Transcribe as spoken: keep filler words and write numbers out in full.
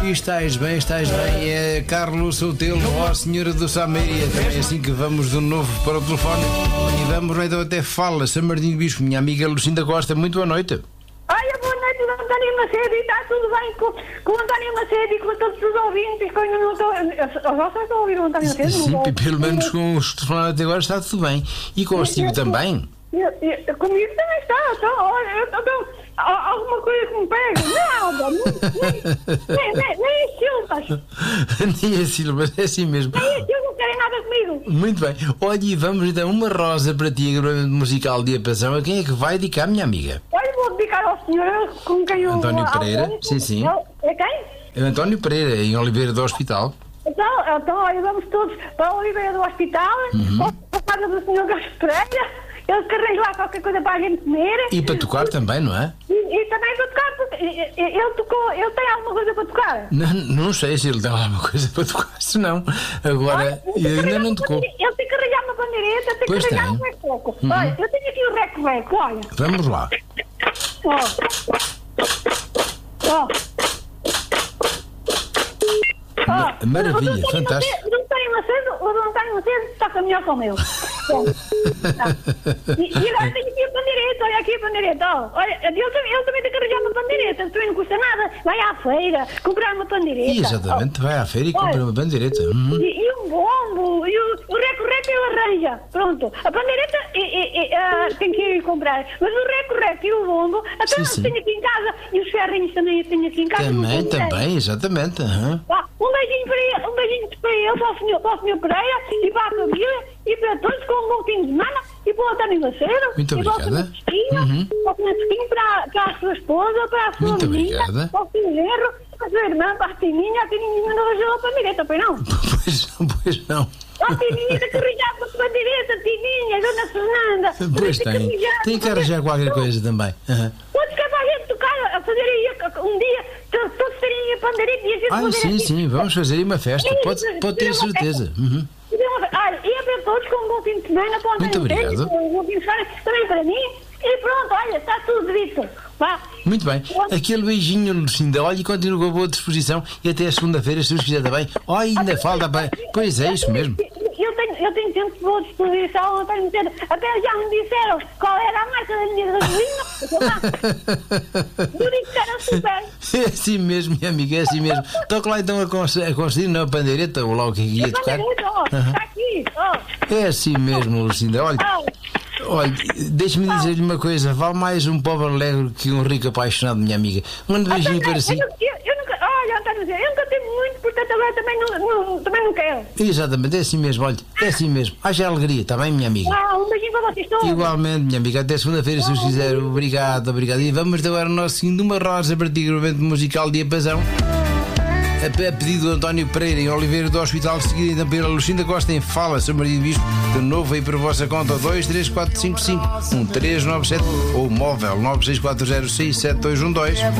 Bispo, estás bem, estás bem. É Carlos Soutelo, ó Senhora do Sameria. É assim que vamos de novo para o telefone e vamos então até Fala, São Martinho Bispo, minha amiga Lucinda Costa. Muito boa noite. Olha, boa noite, o António Macedo, e está tudo bem com, com o António Macedo e com todos os ouvintes, que eu ainda não estou... Eu já estou a ouvir o António Macedo? Sim, não pelo menos com os telefones até agora está tudo bem. E consigo também? Eu, eu, comigo também está, então, olha, eu estou... Alguma coisa que me pega? Nada, nem, nem, nem as silvas. Nem as silvas, é assim mesmo. Nem as silvas não querem nada comigo. Muito bem. Olha, e vamos então uma rosa para ti, agravamento musical de Apação. A quem é que vai dedicar, minha amiga? Olha, vou dedicar ao senhor com quem eu... António Pereira, sim, sim. É quem? É António Pereira, em Oliveira do Hospital. Então, então olha, vamos todos para a Oliveira do Hospital, uhum. Para a casa do senhor Carlos Pereira. Ele carrega lá qualquer coisa para a gente comer. E para tocar também, não é? E, e também para tocar, porque ele tocou, ele tem alguma coisa para tocar? Não, não sei se ele tem alguma coisa para tocar, se não. Agora, ele ainda não tocou. Ele tem que carregar uma bandeireta, tem que carregar um reco-reco. Uhum. Olha, eu tenho aqui o reco-reco, olha. Vamos lá. Ó. Ó. Ó. Maravilha, o fantástico. Não tem Macedo, o não tem Macedo toca melhor que o meu. Tá. E, e agora tenho aqui a bandeireta, olha aqui a bandeireta, ó. Olha, ele, ele também tem que arranjar uma bandeireta, também não custa nada. Vai à feira, comprar uma bandeireta. Exatamente, vai à feira e compra uma bandeireta. Uhum. E, e um bombo, e o, o reco-reco ele arranja. Pronto, a bandeireta e, e, e, uh, tem que ir comprar. Mas o reco-reco e o bombo, até sim, tenho aqui em casa, e os ferrinhos também tenho aqui em casa. Também, também, exatamente. Uhum. Um beijinho para ele, um beijinho para ele, para o senhor, para o senhor Pereira, e para a família, e para todos, com um bom fim de semana, e para o António Macedo, muito e obrigada. para o senhor Pesquinho, uhum. para o senhor Pesquinho, para, para a sua esposa, para a sua muito menina, obrigada. para o seu genro, para a sua irmã, para a Tininha. A Tininha não arranjou a bandeireta, pois não? Pois não, pois não. A Tininha tem que arranjar para a bandeireta, Tininha, Dona Fernanda. Pois tem, tem, tem que arranjar qualquer coisa também. Uhum. Todos que é para a gente tocar, a fazer aí um dia, todos terem a bandeireta e a gente Ah, sim, aqui. sim, vamos fazer aí uma festa, pode, pode ter certeza. Uhum. Olha, e a para todos com um bom fim de semana, para o muito obrigado. Um bom fim de semana também para mim. E pronto, olha, está tudo dito. Vá. Muito bem. Aquele beijinho, Lucinda. Olha, e continua com a boa disposição. E até a segunda-feira, se Deus quiser também. Oh, ainda falta bem. Pois é, isso mesmo. Eu tenho, eu tenho tempo de boa disposição. Até, me ter, até já me disseram qual era a marca da minha gasolina. Eu disse que era super. É assim mesmo, minha amiga, é assim mesmo. Toca lá então a conseguir na pandeireta ou lá o que ia tocar. Está aqui. Oh. É assim mesmo, Lucinda. Olha. Olha, deixe-me dizer-lhe uma coisa, vale mais um pobre alegre que um rico apaixonado, minha amiga. Manda um beijinho para si. Eu, eu, eu nunca, olha, António, eu nunca tive muito, portanto agora também não, não, também não quero. Exatamente, é assim mesmo, olha, é assim mesmo. Haja alegria, está bem, minha amiga? Ah, um beijinho para vocês todos. Igualmente, minha amiga, até segunda-feira, se os quiser. Obrigado, obrigado. E vamos agora ao nosso segundo, uma rosa para ti, gravamento musical de Apazão. A pedido do António Pereira em Oliveira do Hospital, seguida então pela Lucinda Costa em Fala, São Martinho Bispo. De novo aí para a vossa conta dois três quatro cinco cinco um três nove sete ou móvel nove seis quatro zero seis sete dois um dois.